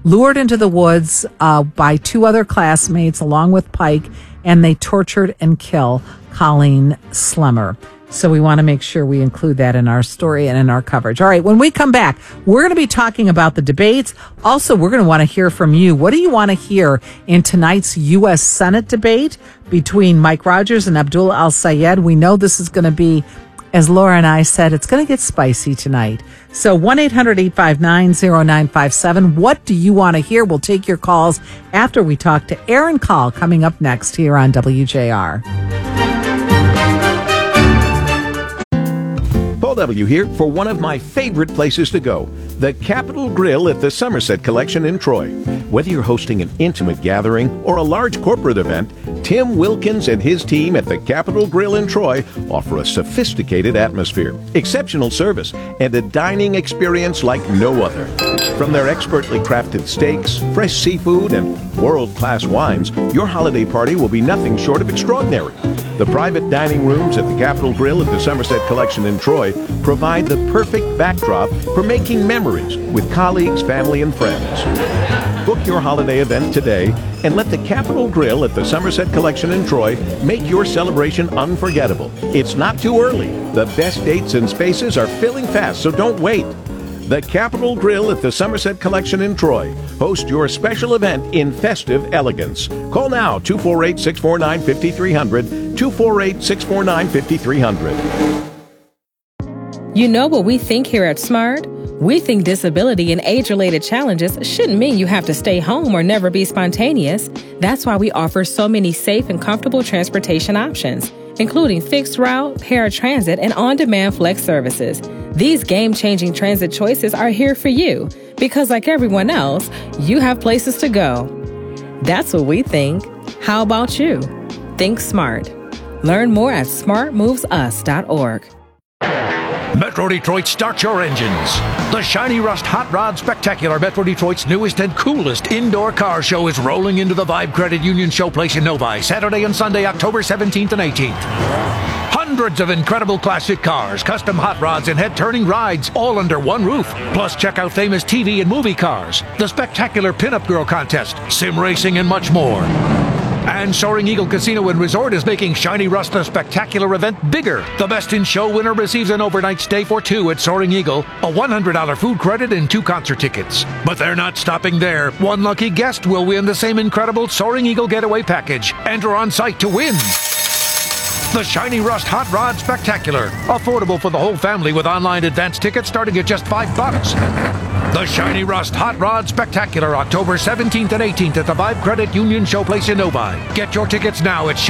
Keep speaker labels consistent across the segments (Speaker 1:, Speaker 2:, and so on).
Speaker 1: lured into the woods by two other classmates along with Pike, and they tortured and kill Colleen Slemmer. So we want to make sure we include that in our story and in our coverage. All right, when we come back, we're going to be talking about the debates. Also, we're going to want to hear from you. What do you want to hear in tonight's U.S. Senate debate between Mike Rogers and Abdullah Al-Sayed? We know this is going to be, as Laura and I said, it's going to get spicy tonight. So 1-800-859-0957. What do you want to hear? We'll take your calls after we talk to Aaron Call coming up next here on WJR.
Speaker 2: Paul W. here for one of my favorite places to go, the Capitol Grill at the Somerset Collection in Troy. Whether you're hosting an intimate gathering or a large corporate event, Tim Wilkins and his team at the Capitol Grill in Troy offer a sophisticated atmosphere, exceptional service, and a dining experience like no other. From their expertly crafted steaks, fresh seafood, and world-class wines, your holiday party will be nothing short of extraordinary. The private dining rooms at the Capitol Grill at the Somerset Collection in Troy provide the perfect backdrop for making memories with colleagues, family, and friends. Book your holiday event today and let the Capitol Grill at the Somerset Collection in Troy make your celebration unforgettable. It's not too early. The best dates and spaces are filling fast, so don't wait. The Capitol Grill at the Somerset Collection in Troy. Host your special event in festive elegance. Call now, 248-649-5300, 248-649-5300.
Speaker 3: You know what we think here at SMART? We think disability and age-related challenges shouldn't mean you have to stay home or never be spontaneous. That's why we offer so many safe and comfortable transportation options, including fixed route, paratransit, and on-demand flex services. These game-changing transit choices are here for you because, like everyone else, you have places to go. That's what we think. How about you? Think SMART. Learn more at smartmovesus.org.
Speaker 4: Metro Detroit, start your engines. The Shiny Rust Hot Rod Spectacular, Metro Detroit's newest and coolest indoor car show, is rolling into the Vibe Credit Union Showplace in Novi, Saturday and Sunday, October 17th and 18th. Hundreds of incredible classic cars, custom hot rods, and head-turning rides, all under one roof. Plus, check out famous TV and movie cars, the spectacular Pinup Girl Contest, sim racing, and much more. And Soaring Eagle Casino and Resort is making Shiny Rust the spectacular event bigger. The Best in Show winner receives an overnight stay for two at Soaring Eagle, a $100 food credit, and 2 concert tickets. But they're not stopping there. One lucky guest will win the same incredible Soaring Eagle getaway package. Enter on site to win. The Shiny Rust Hot Rod Spectacular. Affordable for the whole family with online advance tickets starting at just $5. The Shiny Rust Hot Rod Spectacular, October 17th and 18th at the Vibe Credit Union Showplace in Novi. Get your tickets now at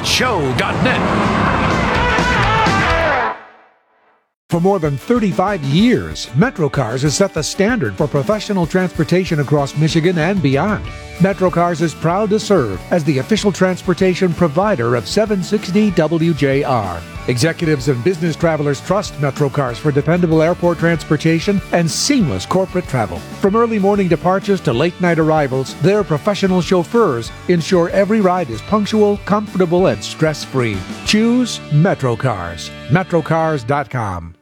Speaker 4: ShinyRustShow.net.
Speaker 5: For more than 35 years, MetroCars has set the standard for professional transportation across Michigan and beyond. MetroCars is proud to serve as the official transportation provider of 760 WJR. Executives and business travelers trust MetroCars for dependable airport transportation and seamless corporate travel. From early morning departures to late night arrivals, their professional chauffeurs ensure every ride is punctual, comfortable, and stress-free. Choose MetroCars. MetroCars.com.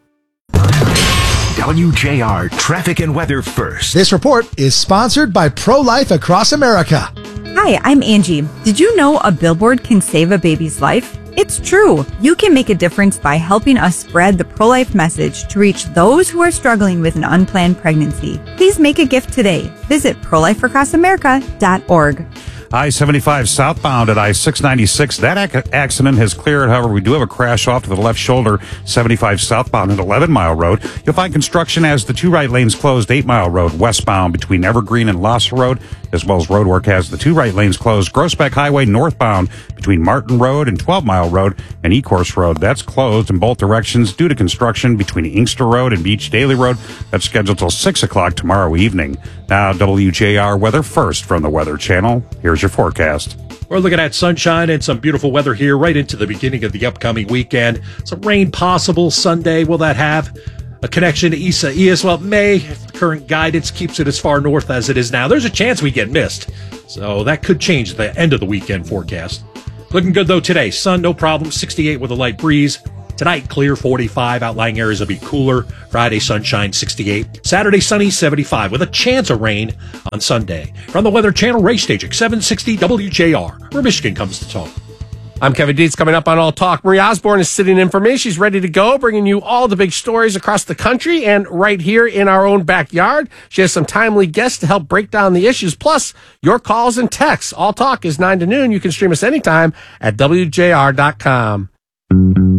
Speaker 6: WJR Traffic and Weather First.
Speaker 7: This report is sponsored by Pro-Life Across America.
Speaker 8: Hi, I'm Angie. Did you know a billboard can save a baby's life? It's true. You can make a difference by helping us spread the pro-life message to reach those who are struggling with an unplanned pregnancy. Please make a gift today. Visit prolifeacrossamerica.org.
Speaker 9: I-75 southbound at I-696. That accident has cleared. However, we do have a crash off to the left shoulder, 75 southbound at 11 Mile Road. You'll find construction as the 2 right lanes closed, 8 Mile Road westbound between Evergreen and Losser Road, as well as roadwork has the 2 right lanes closed. Groesbeck Highway northbound between Martin Road and 12 Mile Road and Ecorse Road. That's closed in both directions due to construction between Inkster Road and Beach Daily Road. That's scheduled till 6 o'clock tomorrow evening. Now, WJR weather first from the Weather Channel. Here's your forecast.
Speaker 10: We're looking at sunshine and some beautiful weather here right into the beginning of the upcoming weekend. Some rain possible Sunday. Will that have a connection to Isaias? Well, it may, if the current guidance keeps it as far north as it is now. There's a chance we get mist, so that could change the end of the weekend forecast. Looking good, though, today. Sun, no problem. 68 with a light breeze. Tonight, clear 45. Outlying areas will be cooler. Friday, sunshine 68. Saturday, sunny 75 with a chance of rain on Sunday. From the Weather Channel Race Station, 760 WJR, where Michigan comes to talk.
Speaker 11: I'm Kevin Dietz. Coming up on All Talk, Marie Osborne is sitting in for me. She's ready to go, bringing you all the big stories across the country and right here in our own backyard. She has some timely guests to help break down the issues, plus your calls and texts. All Talk is 9 to noon. You can stream us anytime at WJR.com.